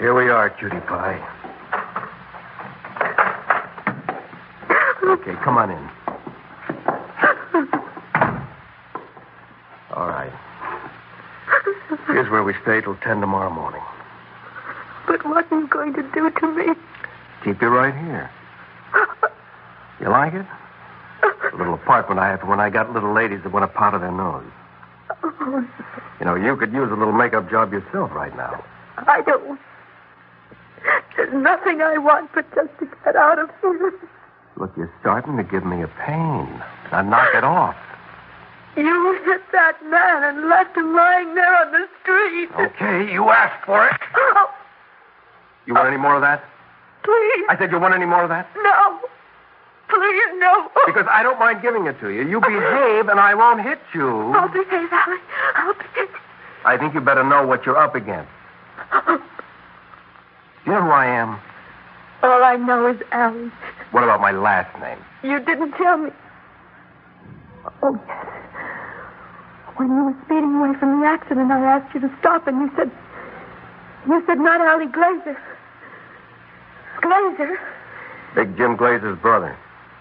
Here we are, cutie pie. Okay, come on in. All right. Here's where we stay till 10 tomorrow morning. But what are you going to do to me? Keep you right here. You like it? A little apartment I have for when I got little ladies that want to powder their nose. Oh, You know, you could use a little makeup job yourself right now. I don't. There's nothing I want but just to get out of here. Look, you're starting to give me a pain. Now knock it off. You hit that man and left him lying there on the street. Okay, you asked for it. Oh, You want any more of that? please. I said you want any more of that? No. Please, no. Because I don't mind giving it to you. You behave and I won't hit you. I'll behave, Allie. I'll behave. I think you better know what you're up against. Do you know who I am? All I know is Allie. What about my last name? You didn't tell me. Oh, yes. When you were speeding away from the accident, I asked you to stop, and you said not Allie Glazer. Glazer? Big Jim Glazer's brother.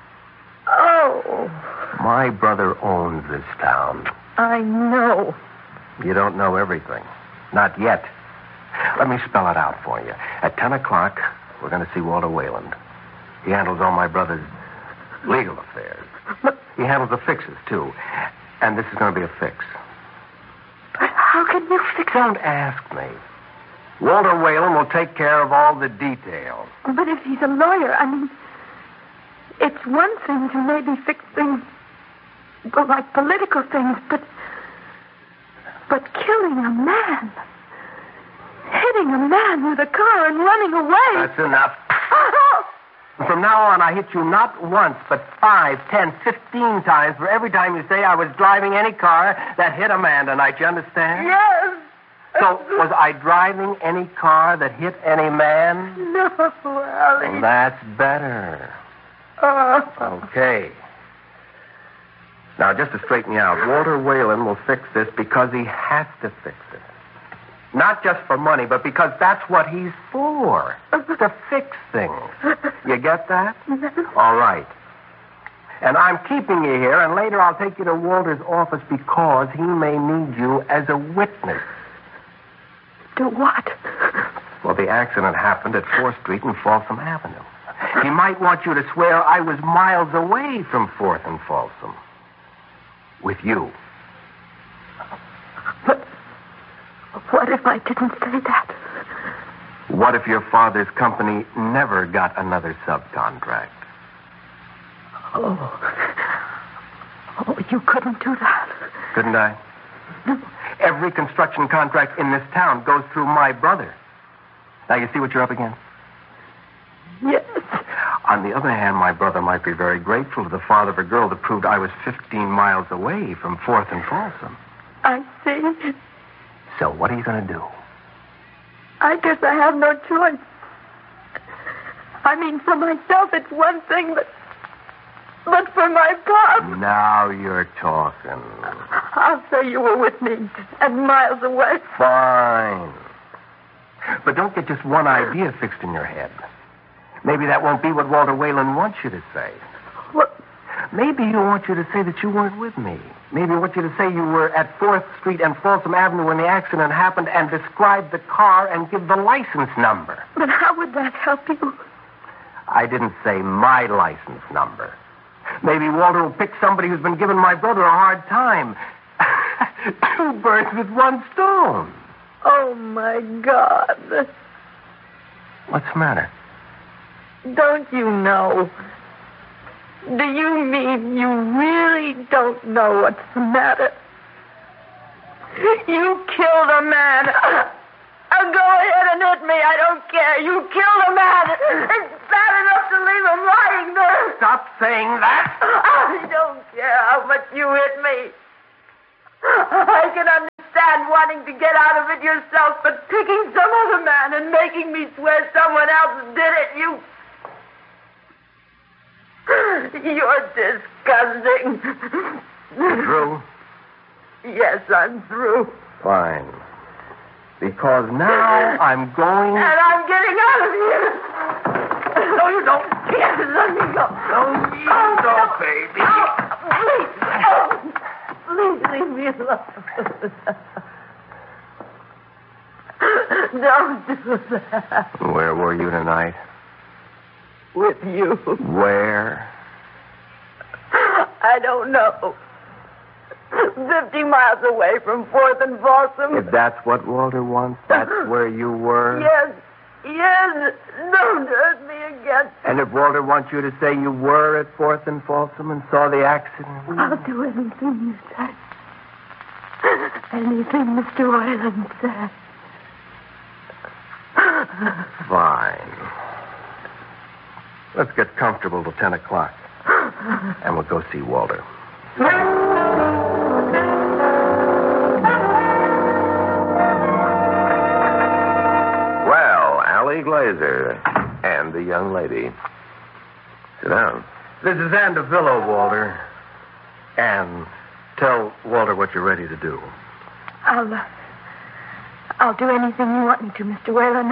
Oh, My brother owns this town. I know. You don't know everything. Not yet. Let me spell it out for you. At 10 o'clock, we're going to see Walter Wayland. He handles all my brother's legal affairs. He handles the fixes, too. And this is going to be a fix. But how can you fix it? Don't ask me. Walter Wayland will take care of all the details. But if he's a lawyer, I mean, it's one thing to maybe fix things, well, like political things, but killing a man, hitting a man with a car and running away. That's enough. From now on, I hit you not once, but 5, 10, 15 times for every time you say I was driving any car that hit a man tonight. You understand? Yes. So, was I driving any car that hit any man? No, Allie. Well, that's better. Okay. Now, just to straighten you out, Walter Wayland will fix this because he has to fix it. Not just for money, but because that's what he's for. To fix things. You get that? All right. And I'm keeping you here, and later I'll take you to Walter's office because he may need you as a witness. Do what? Well, the accident happened at 4th Street and Folsom Avenue. He might want you to swear I was miles away from 4th and Folsom. With you. But what if I didn't say that? What if your father's company never got another subcontract? Oh, you couldn't do that. Couldn't I? No. Every construction contract in this town goes through my brother. Now, you see what you're up against? Yes. On the other hand, my brother might be very grateful to the father of a girl that proved I was 15 miles away from 4th and Folsom. I see. So what are you going to do? I guess I have no choice. I mean, for myself, it's one thing, but for my Pop. Now you're talking. I'll say you were with me and miles away. Fine. But don't get just one idea fixed in your head. Maybe that won't be what Walter Wayland wants you to say. What? Maybe he'll want you to say that you weren't with me. Maybe he'll want you to say you were at 4th Street and Folsom Avenue when the accident happened and describe the car and give the license number. But how would that help you? I didn't say my license number. Maybe Walter will pick somebody who's been giving my brother a hard time. 2 birds with one stone. Oh, my God. What's the matter? Don't you know? Do you mean you really don't know what's the matter? You killed a man. Go ahead and hit me. I don't care. You killed a man. It's bad enough to leave him lying there. Stop saying that. I don't care how much you hit me. I can understand wanting to get out of it yourself, but picking some other man and making me swear someone else did it, you're disgusting. You. Through? Yes, I'm through. Fine. Because now I'm going... And I'm getting out of here. No, you don't. Yes, let me go. No, you don't, baby. Please leave me alone. Don't do that. Where were you tonight? With you. Where? I don't know. 50 miles away from 4th and Folsom. If that's what Walter wants, that's where you were? Yes. Don't hurt me again. And if Walter wants you to say you were at 4th and Folsom and saw the accident? I'll do anything you say. Anything Mr. Wayland says. Fine. Let's get comfortable till 10 o'clock. And we'll go see Walter. Well, Allie Glazer and the young lady. Sit down. This is Ann DeVillo, Walter. Ann, tell Walter what you're ready to do. I'll do anything you want me to, Mr. Whalen.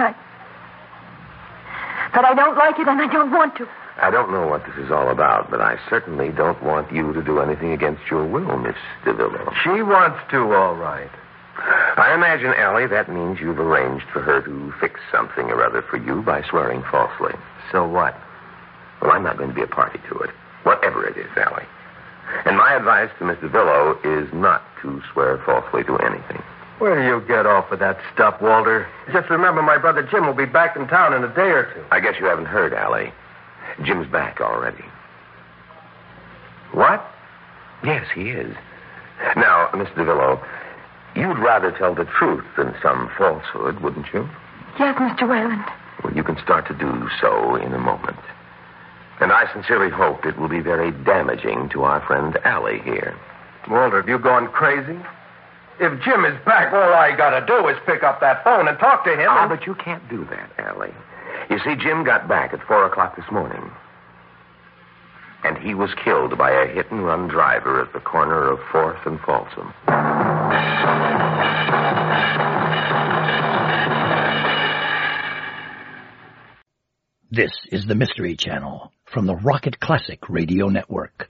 But I don't like it and I don't want to. I don't know what this is all about, but I certainly don't want you to do anything against your will, Miss DeVillo. She wants to, all right. I imagine, Allie, that means you've arranged for her to fix something or other for you by swearing falsely. So what? Well, I'm not going to be a party to it, whatever it is, Allie. And my advice to Miss DeVillo is not to swear falsely to anything. Where do you get off with that stuff, Walter? Just remember my brother Jim will be back in town in a day or two. I guess you haven't heard, Allie. Jim's back already. What? Yes, he is. Now, Miss DeVillo, you'd rather tell the truth than some falsehood, wouldn't you? Yes, Mr. Whalen. Well, you can start to do so in a moment. And I sincerely hope it will be very damaging to our friend Allie here. Walter, have you gone crazy? If Jim is back, all I gotta do is pick up that phone and talk to him. But you can't do that, Allie. You see, Jim got back at 4 o'clock this morning. And he was killed by a hit-and-run driver at the corner of 4th and Folsom. This is the Mystery Channel from the Rocket Classic Radio Network.